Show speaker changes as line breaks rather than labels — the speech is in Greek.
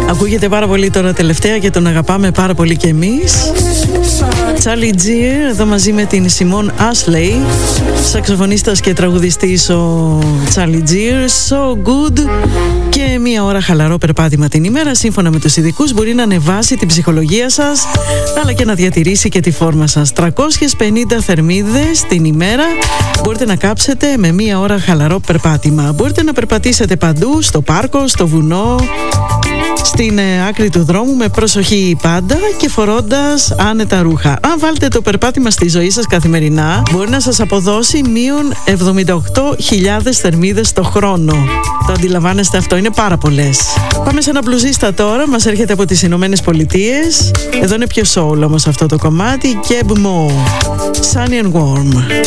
Ακούγεται πάρα πολύ τώρα τελευταία και τον αγαπάμε πάρα πολύ κι εμείς. Charlie Gear εδώ μαζί με την Simone Ashley. Σαξοφωνίστας και τραγουδιστής ο Charlie Gear. So good. Και μία ώρα χαλαρό περπάτημα την ημέρα, σύμφωνα με τους ειδικούς, μπορεί να ανεβάσει την ψυχολογία σας, αλλά και να διατηρήσει και τη φόρμα σας. 350 θερμίδες την ημέρα μπορείτε να κάψετε με μία ώρα χαλαρό περπάτημα. Μπορείτε να περπατήσετε παντού, στο πάρκο, στο βουνό, στην άκρη του δρόμου, με προσοχή πάντα και φορώντας άνετα ρούχα. Αν βάλετε το περπάτημα στη ζωή σας καθημερινά, μπορεί να σας αποδώσει μείον 78.000 θερμίδες το χρόνο. Το αντιλαμβάνεστε αυτό? Είναι πάρα πολλές. Πάμε σε ένα μπλουζίστα τώρα, μας έρχεται από τις Ηνωμένες Πολιτείες. Εδώ είναι πιο soul όμως αυτό το κομμάτι. Keb Mo, Sunny and Warm.